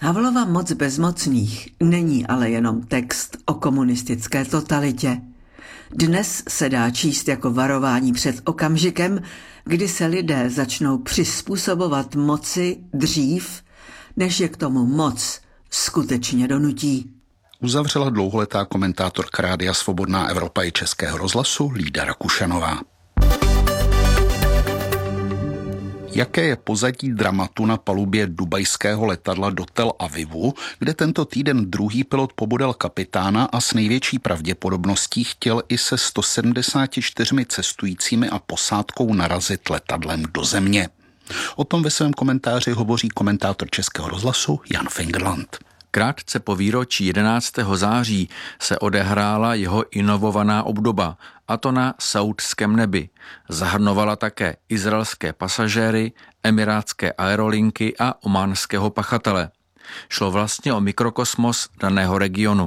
Havlova Moc bezmocných není ale jenom text o komunistické totalitě. Dnes se dá číst jako varování před okamžikem, kdy se lidé začnou přizpůsobovat moci dřív, než je k tomu moc skutečně donutí. Uzavřela dlouholetá komentátorka Rádia Svobodná Evropa i Českého rozhlasu Lída Rakušanová. Jaké je pozadí dramatu na palubě dubajského letadla do Tel Avivu, kde tento týden druhý pilot pobodal kapitána a s největší pravděpodobností chtěl i se 174 cestujícími a posádkou narazit letadlem do země? O tom ve svém komentáři hovoří komentátor Českého rozhlasu Jan Fingerland. Krátce po výročí 11. září se odehrála jeho inovovaná obdoba, a to na saúdském nebi. Zahrnovala také izraelské pasažéry, emirátské aerolinky a ománského pachatele. Šlo vlastně o mikrokosmos daného regionu.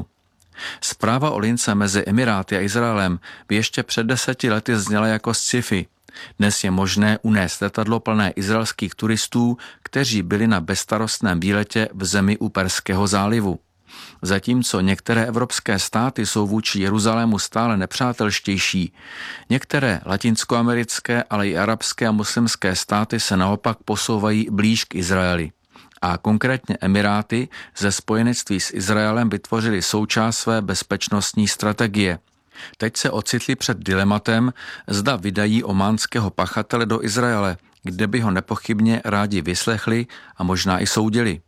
Zpráva o lince mezi Emiráty a Izraelem by ještě před 10 lety zněla jako sci-fi. Dnes je možné unést letadlo plné izraelských turistů, kteří byli na bezstarostném výletě v zemi u Perského zálivu. Zatímco některé evropské státy jsou vůči Jeruzalému stále nepřátelštější, některé latinskoamerické, ale i arabské a muslimské státy se naopak posouvají blíž k Izraeli. A konkrétně Emiráty ze spojenectví s Izraelem vytvořili součást své bezpečnostní strategie. Teď se ocitli před dilematem, zda vydají ománského pachatele do Izraele, kde by ho nepochybně rádi vyslechli a možná i soudili.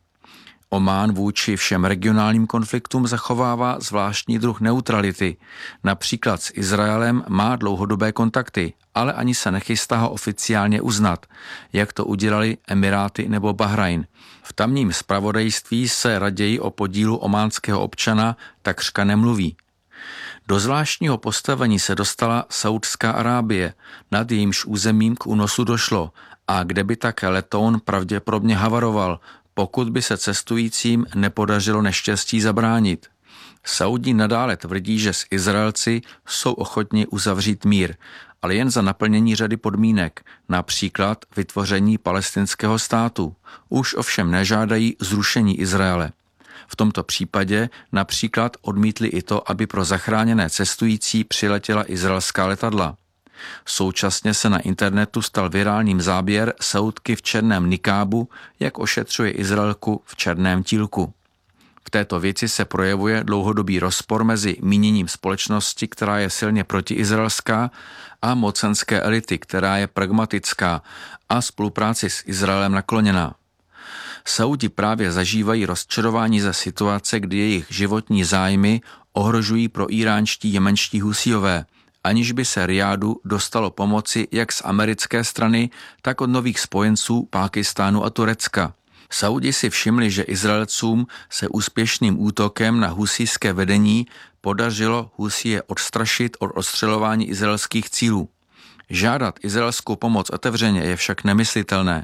Omán vůči všem regionálním konfliktům zachovává zvláštní druh neutrality. Například s Izraelem má dlouhodobé kontakty, ale ani se nechystá ho oficiálně uznat, jak to udělali Emiráty nebo Bahrajn. V tamním zpravodajství se raději o podílu ománského občana takřka nemluví. Do zvláštního postavení se dostala Saúdská Arábie, nad jejímž územím k únosu došlo a kde by také letoun pravděpodobně havaroval, pokud by se cestujícím nepodařilo neštěstí zabránit. Saudi nadále tvrdí, že s Izraelci jsou ochotni uzavřít mír, ale jen za naplnění řady podmínek, například vytvoření palestinského státu. Už ovšem nežádají zrušení Izraele. V tomto případě například odmítli i to, aby pro zachráněné cestující přiletěla izraelská letadla. Současně se na internetu stal virálním záběr Saúdky v černém nikábu, jak ošetřuje Izraelku v černém tílku. V této věci se projevuje dlouhodobý rozpor mezi míněním společnosti, která je silně protiizraelská, a mocenské elity, která je pragmatická a spolupráci s Izraelem nakloněná. Saudi právě zažívají rozčarování ze situace, kdy jejich životní zájmy ohrožují pro iránští jemenští husíové, aniž by se Rijádu dostalo pomoci jak z americké strany, tak od nových spojenců Pákistánu a Turecka. Saudi si všimli, že Izraelcům se úspěšným útokem na husijské vedení podařilo Husije odstrašit od odstřelování izraelských cílů. Žádat izraelskou pomoc otevřeně je však nemyslitelné.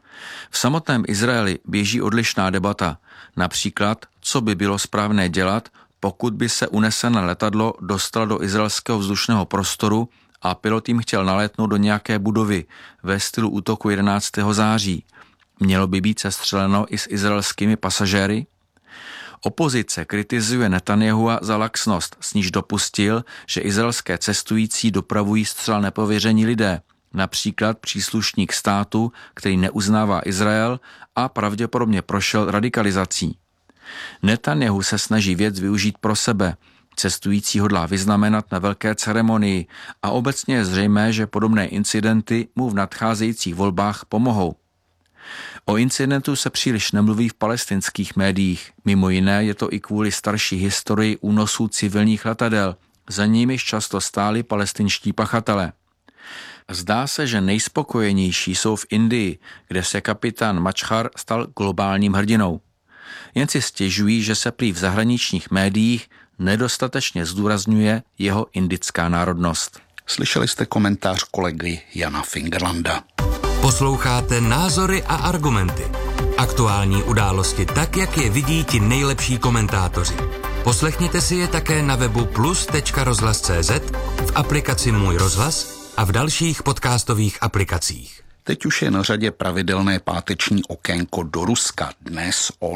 V samotném Izraeli běží odlišná debata, například, co by bylo správné dělat, pokud by se unesené letadlo dostalo do izraelského vzdušného prostoru a pilot jim chtěl nalétnout do nějaké budovy ve stylu útoku 11. září. Mělo by být sestřeleno i s izraelskými pasažéry? Opozice kritizuje Netanyahua za laxnost, s níž dopustil, že izraelské cestující dopravují zcela nepověření lidé, například příslušník státu, který neuznává Izrael a pravděpodobně prošel radikalizací. Netanjahu se snaží věc využít pro sebe. Cestující hodlá vyznamenat na velké ceremonii a obecně je zřejmé, že podobné incidenty mu v nadcházejících volbách pomohou. O incidentu se příliš nemluví v palestinských médiích. Mimo jiné je to i kvůli starší historii únosů civilních letadel, za nimiž často stáli palestinští pachatelé. Zdá se, že nejspokojenější jsou v Indii, kde se kapitán Mačhar stal globálním hrdinou. Jen si stěžují, že se prý v zahraničních médiích nedostatečně zdůrazňuje jeho indická národnost. Slyšeli jste komentář kolegy Jana Fingerlanda. Posloucháte Názory a argumenty. Aktuální události tak, jak je vidí ti nejlepší komentátoři. Poslechněte si je také na webu plus.rozhlas.cz, v aplikaci Můj rozhlas a v dalších podcastových aplikacích. Teď už je na řadě pravidelné páteční okénko do Ruska. Dnes o